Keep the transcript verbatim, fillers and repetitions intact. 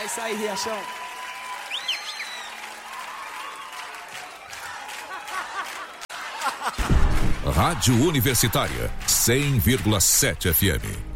É isso aí, Riachão. Rádio Universitária, cem vírgula sete F M.